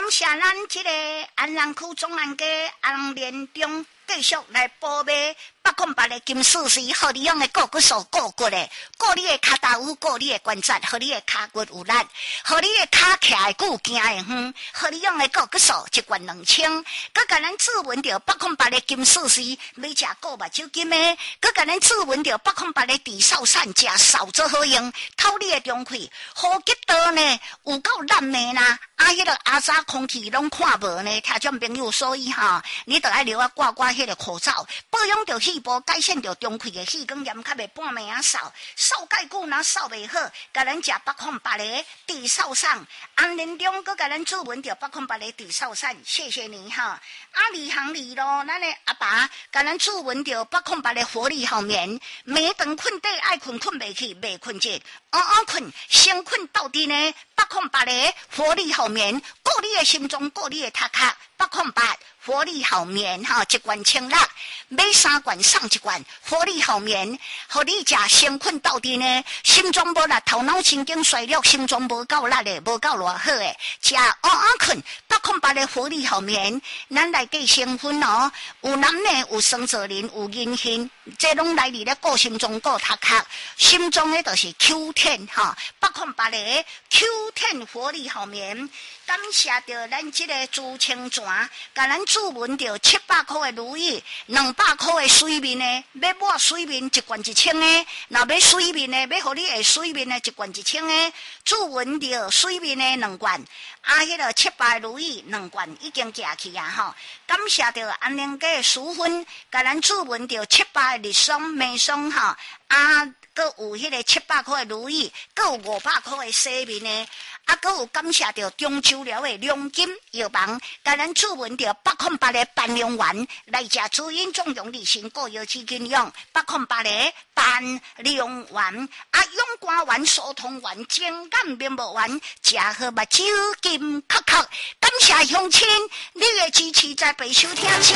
谢咱这个安南区中安街安联中继续来播卖808的金丝丝，互你用的骨骨素顾骨的，顾你的脚豆腐，顾你的关节，互你的脚骨有力，互你的脚徛的久，行的远，互你用的骨骨素一罐2000，佮甲咱注文着808的金丝丝，要食顾目睭金的，佮甲咱注文着808的地少散，食少做好用，透你的中气，呼吸道呢有够烂的啦，迄个阿早空气拢看无呢，听众朋友，所以你着爱留啊挂迄个口罩，保养着肺部，改善着中气的气管炎，较袂半暝啊扫介久若扫袂好，甲咱食808的地少散，安联中佮甲咱注文着808的地少散，谢谢你哈。2行2咯，咱的阿爸甲咱注文着808的活力好眠，每顿困底爱困袂去，袂困着，困，先困到底呢808的活力好眠，顾你的心脏，顾你的头壳，808活力好眠一罐清辣，买3罐送1罐，活力好眠，互你食先困到底呢，心脏无力，头脑神经衰弱，心脏无够力的，无够偌好的，食困808的活力好眠，咱内底成分有男的，有双泽林，有银杏，这拢来自咧顾心脏，顾头壳，心脏的就是 Q10 808的 Q10 活力好眠。感谢着咱这个朱清泉，甲咱注文着700块的如意，200块的水面的，要抹水面1罐1000的，若要水面的，要互你下水面的1罐1000的，注文着水面的2罐，迄个700如意2罐已经寄去啊感谢着安宁街的淑芬，甲咱注文着700的日霜、美霜搁有迄个700块的如意，搁有500块的洗面的。搁有感谢着中秋寮的良金药房，甲咱注文着808的半良丸来食滋阴壮阳利心固腰肌筋用808的半良丸，勇肝丸、疏通丸、健肝明目丸，食好目睭金壳壳。感谢乡亲你的支持，在备收听时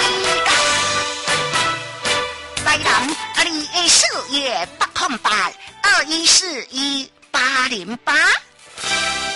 台南2141-8082141-808。